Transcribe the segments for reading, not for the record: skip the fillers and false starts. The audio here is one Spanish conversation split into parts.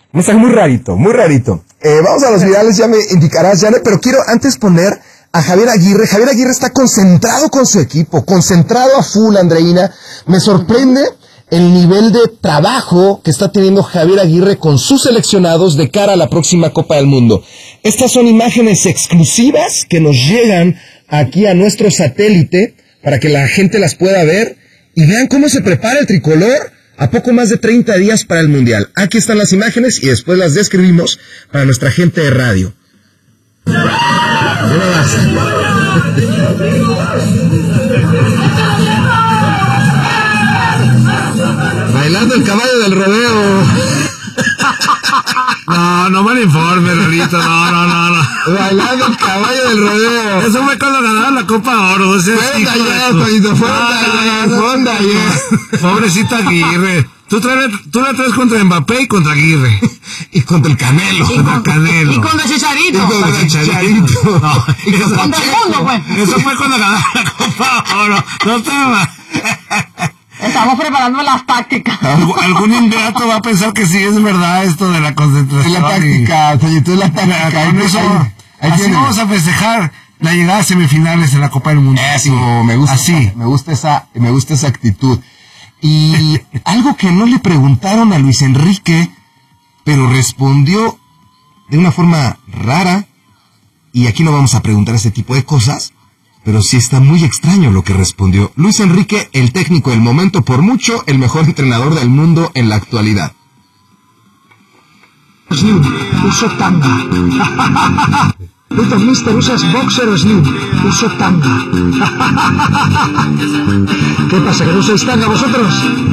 Un mensaje muy rarito, muy rarito. Vamos a los virales, ya me indicarás, Janet, pero quiero antes poner a Javier Aguirre. Javier Aguirre está concentrado con su equipo, concentrado a full, Andreina. Me sorprende el nivel de trabajo que está teniendo Javier Aguirre con sus seleccionados de cara a la próxima Copa del Mundo. Estas son imágenes exclusivas que nos llegan aquí a nuestro satélite para que la gente las pueda ver y vean cómo se prepara el tricolor a poco más de 30 días para el Mundial. Aquí están las imágenes y después las describimos para nuestra gente de radio. Bailando el caballo del rodeo. No mal informe, Rolito, no. Bailando el caballo del rodeo. Eso fue cuando ganaron la Copa Oro. O sea, Fonda ayer. Pobrecito Aguirre. Tú la traes contra Mbappé y contra Aguirre. Y contra el Canelo. Y contra Chicharito. No, Y contra el mundo, pues. Eso fue cuando ganaron la Copa Oro. No te va. Estamos preparando las tácticas. Algún ingrato va a pensar que sí es verdad esto de la concentración. Es la táctica, Toñito, es la táctica. Así vamos a festejar la llegada a semifinales de la Copa del Mundo. Eso, me gusta. Así. Me gusta esa actitud. Y algo que no le preguntaron a Luis Enrique, pero respondió de una forma rara, y aquí no vamos a preguntar ese tipo de cosas, pero sí está muy extraño lo que respondió. Luis Enrique, el técnico del momento, por mucho, el mejor entrenador del mundo en la actualidad. Uso tanga. Tú, mister, usas boxer o slim. Uso tanga. ¿Qué pasa, que no usáis tanga vosotros?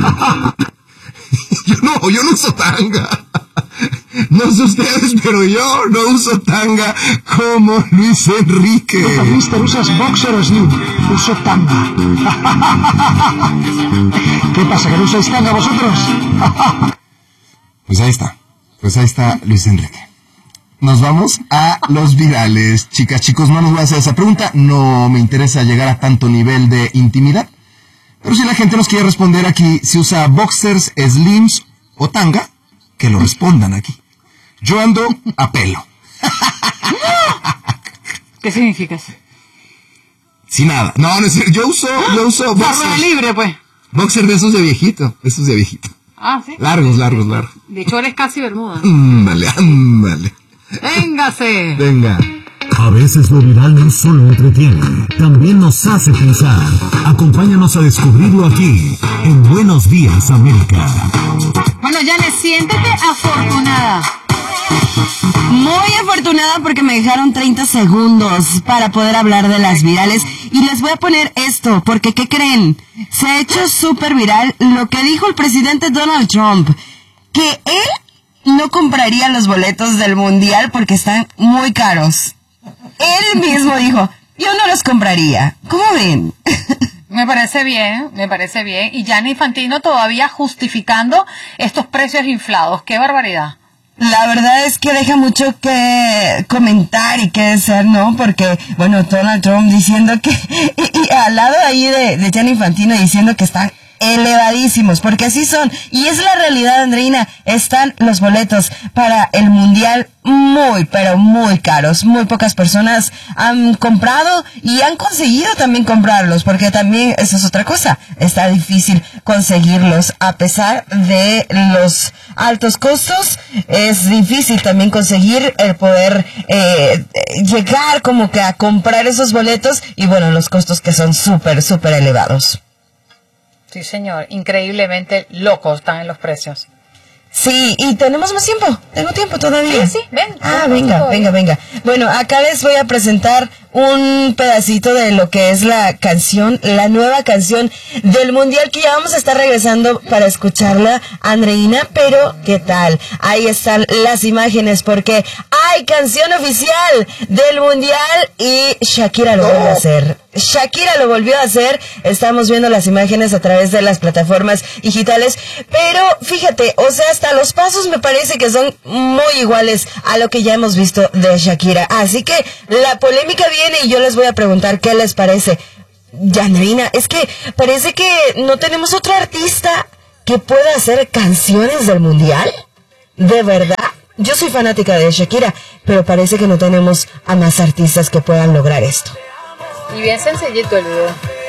Yo no uso tanga. No sé ustedes, pero yo no uso tanga como Luis Enrique. Tú, mister, usas boxer o slim. Uso tanga. ¿Qué pasa, que no usáis tanga vosotros? Pues ahí está Luis Enrique. Nos vamos a los virales. Chicas, chicos, no nos voy a hacer esa pregunta. No me interesa llegar a tanto nivel de intimidad. Pero si la gente nos quiere responder aquí si usa boxers, slims o tanga, que lo respondan aquí. Yo ando a pelo. ¿Qué significa eso? Sin nada. No es cierto. Yo uso boxers. Barra libre, pues. Boxers de esos de viejito. Ah, ¿sí? Largos. De hecho, eres casi bermuda. Ándale. ¡Véngase! Venga. A veces lo viral no solo entretiene, también nos hace pensar. Acompáñanos a descubrirlo aquí, en Buenos Días, América. Bueno, Janet, siéntete afortunada. Muy afortunada porque me dejaron 30 segundos para poder hablar de las virales. Y les voy a poner esto, porque ¿qué creen? Se ha hecho súper viral lo que dijo el presidente Donald Trump, que él no compraría los boletos del Mundial porque están muy caros. Él mismo dijo, yo no los compraría. ¿Cómo ven? Me parece bien. Y Gianni Infantino todavía justificando estos precios inflados. ¡Qué barbaridad! La verdad es que deja mucho que comentar y que desear, ¿no? Porque, bueno, Donald Trump diciendo que, y al lado ahí de Gianni Infantino diciendo que están elevadísimos, porque así son, y es la realidad, Andreina. Están los boletos para el Mundial muy, pero muy caros. Muy pocas personas han comprado y han conseguido también comprarlos, porque también esa es otra cosa, está difícil conseguirlos. A pesar de los altos costos, es difícil también conseguir el poder llegar como que a comprar esos boletos, y bueno, los costos que son súper, súper elevados. Sí, señor. Increíblemente locos están en los precios. Sí, y tenemos más tiempo. Tengo tiempo todavía. Sí, ven. Venga. Bueno, acá les voy a presentar un pedacito de lo que es la canción, la nueva canción del Mundial, que ya vamos a estar regresando para escucharla, Andreina, pero ¿qué tal? Ahí están las imágenes, porque hay canción oficial del Mundial y Shakira lo vuelve a hacer. Shakira lo volvió a hacer. Estamos viendo las imágenes a través de las plataformas digitales, pero fíjate, o sea, hasta los pasos me parece que son muy iguales a lo que ya hemos visto de Shakira. Así que la polémica viene y yo les voy a preguntar qué les parece. Andreina, es que parece que no tenemos otro artista que pueda hacer canciones del Mundial. De verdad, yo soy fanática de Shakira, pero parece que no tenemos a más artistas que puedan lograr esto. Y bien sencillito el video.